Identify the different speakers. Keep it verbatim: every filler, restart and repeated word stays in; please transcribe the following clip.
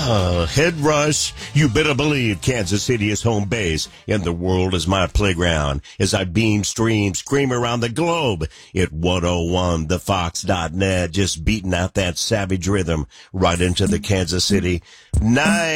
Speaker 1: Uh, head rush. You better believe Kansas City is home base and the world is my playground as I beam, stream, scream around the globe at one oh one the fox dot net, just beating out that savage rhythm right into the Kansas City nine.